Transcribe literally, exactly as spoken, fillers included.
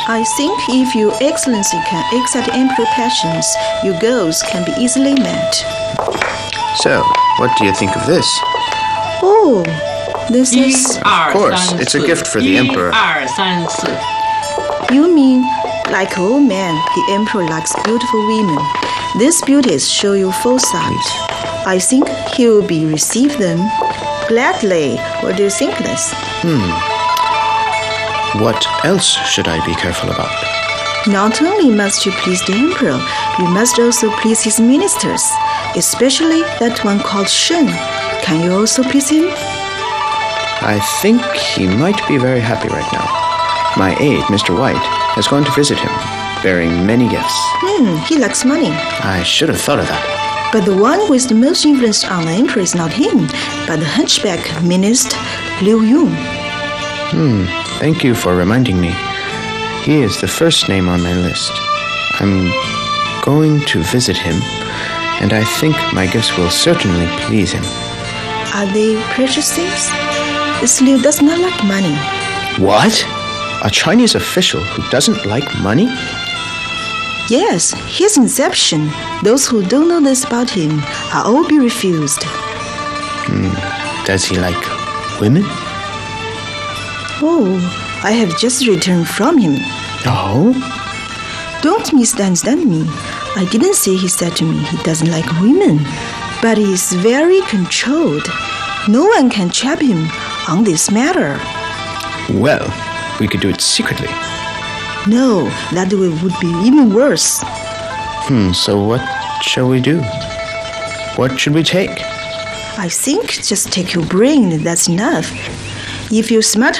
I think if your excellency can accept emperor passions, your goals can be easily met. So, what do you think of this? Oh, this is... Of course, it's a gift for the emperor. You mean, like old man, the emperor likes beautiful women. These beauties show you foresight. I think he will be receive them gladly. What do you think, this? Hmm. What else should I be careful about? Not only must you please the emperor, you must also please his ministers, especially that one called Shen. Can you also please him? I think he might be very happy right now. My aide, Mister White, has gone to visit him, bearing many gifts. Hmm, he likes money. I should have thought of that. But the one with the most influence on the emperor is not him, but the hunchback minister, Liu Yun. Hmm, thank you for reminding me. He is the first name on my list. I'm going to visit him, and I think my gifts will certainly please him. Are they precious things? This Liu does not like money. What? A Chinese official who doesn't like money? Yes, his inception. Those who don't know this about him are all be refused. Hmm. Does he like women? Oh, I have just returned from him. Oh? Don't misunderstand me. I didn't say he said to me he doesn't like women, but he is very controlled. No one can trap him on this matter. Well, we could do it secretly. No, that way would be even worse. Hmm, so what shall we do? What should we take? I think just take your brain, that's enough. If you're smart